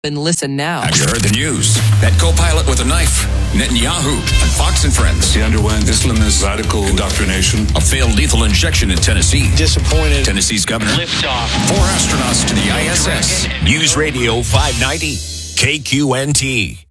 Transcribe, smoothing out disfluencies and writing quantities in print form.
And listen now. Have you heard the news? That co-pilot with a knife, Netanyahu, and Fox and Friends. He underwent Islamist radical indoctrination. A failed lethal injection in Tennessee. Disappointed. Tennessee's governor. Liftoff. 4 astronauts to the ISS. News Radio 590. KQNT.